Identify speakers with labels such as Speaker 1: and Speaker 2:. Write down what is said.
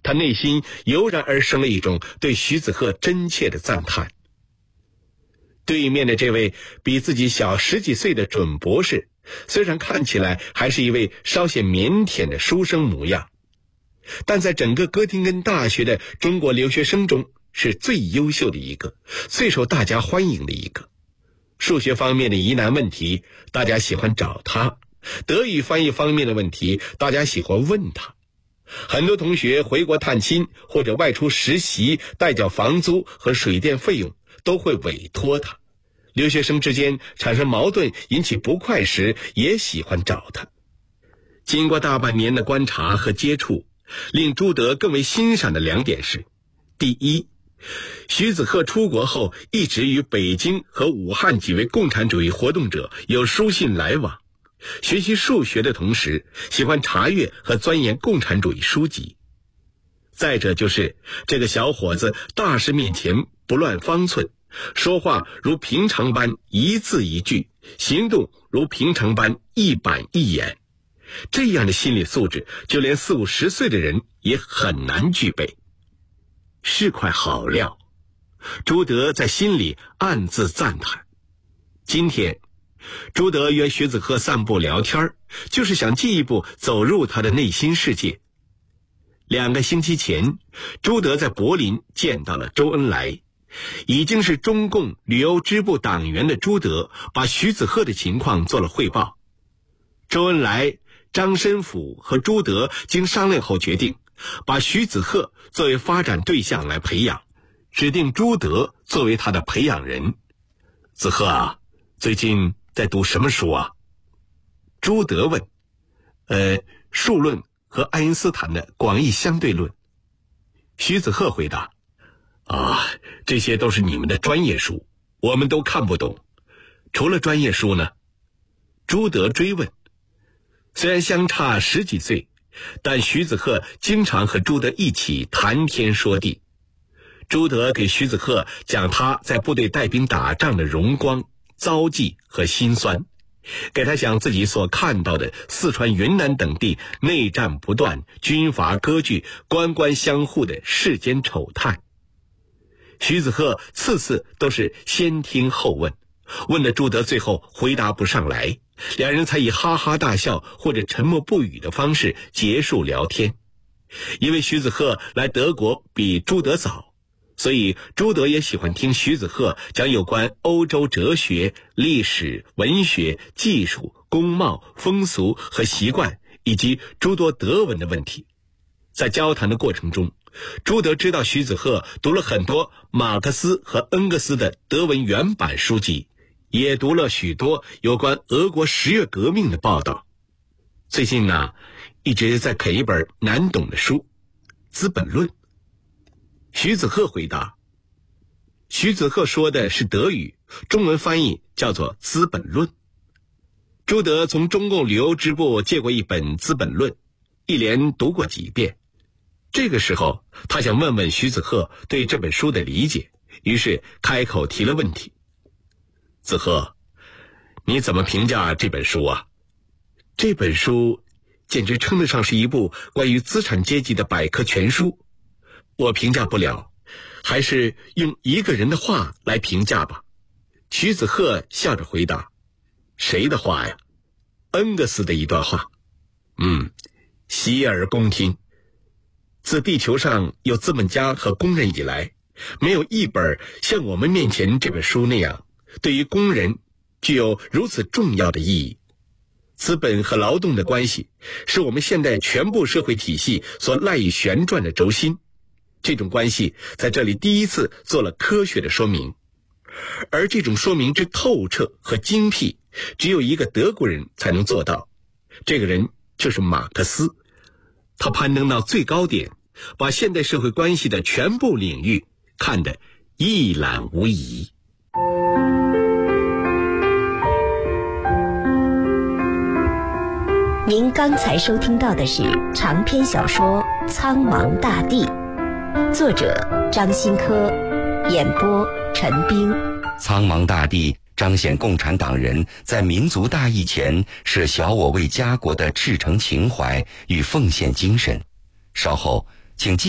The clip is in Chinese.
Speaker 1: 他内心油然而生了一种对徐子鹤真切的赞叹。对面的这位比自己小10几岁的准博士，虽然看起来还是一位稍显腼腆的书生模样，但在整个哥廷根大学的中国留学生中是最优秀的一个，最受大家欢迎的一个。数学方面的疑难问题，大家喜欢找他；德语翻译方面的问题，大家喜欢问他。很多同学回国探亲或者外出实习，代缴房租和水电费用，都会委托他。留学生之间产生矛盾引起不快时，也喜欢找他。经过大半年的观察和接触，令朱德更为欣赏的2点是：第一，徐子鹤出国后一直与北京和武汉几位共产主义活动者有书信来往，学习数学的同时喜欢查阅和钻研共产主义书籍。再者就是这个小伙子大事面前不乱方寸，说话如平常般一字一句，行动如平常般一板一眼。这样的心理素质，就连40、50岁的人也很难具备。是块好料，朱德在心里暗自赞叹。今天朱德约徐子鹤散步聊天，就是想进一步走入他的内心世界。2个星期前，朱德在柏林见到了周恩来。已经是中共旅游支部党员的朱德，把徐子鹤的情况做了汇报。周恩来、张申府和朱德经商量后决定，把徐子鹤作为发展对象来培养，指定朱德作为他的培养人。子鹤啊，最近在读什么书啊？朱德问。数论和爱因斯坦的广义相对论。徐子鹤回答。这些都是你们的专业书，我们都看不懂。除了专业书呢？朱德追问。虽然相差10几岁，但徐子鹤经常和朱德一起谈天说地。朱德给徐子鹤讲他在部队带兵打仗的荣光、遭际和辛酸，给他讲自己所看到的四川、云南等地内战不断、军阀割据、官官相护的世间丑态。徐子鹤次次都是先听后问，问的朱德最后回答不上来，两人才以哈哈大笑或者沉默不语的方式结束聊天。因为徐子鹤来德国比朱德早，所以朱德也喜欢听徐子鹤讲有关欧洲哲学、历史、文学、技术、工贸、风俗和习惯以及诸多德文的问题。在交谈的过程中，朱德知道徐子鹤读了很多马克思和恩格斯的德文原版书籍，也读了许多有关俄国10月革命的报道。最近呢，一直在啃一本难懂的书《资本论》。徐子鹤回答。徐子鹤说的是德语，中文翻译叫做《资本论》。朱德从中共旅游支部借过一本《资本论》，一连读过几遍。这个时候，他想问问徐子鹤对这本书的理解，于是开口提了问题。子鹤，你怎么评价这本书啊？这本书简直称得上是一部关于资产阶级的百科全书。我评价不了，还是用一个人的话来评价吧。徐子鹤笑着回答。谁的话呀？恩格斯的一段话。洗耳恭听。自地球上有资本家和工人以来，没有一本像我们面前这本书那样，对于工人具有如此重要的意义。资本和劳动的关系是我们现代全部社会体系所赖以旋转的轴心。这种关系在这里第一次做了科学的说明，而这种说明之透彻和精辟，只有一个德国人才能做到，这个人就是马克思。他攀登到最高点，把现代社会关系的全部领域看得一览无遗。
Speaker 2: 您刚才收听到的是长篇小说《苍茫大地》，作者张新科，演播陈冰。
Speaker 3: 苍茫大地彰显共产党人在民族大义前舍小我为家国的赤诚情怀与奉献精神。稍后请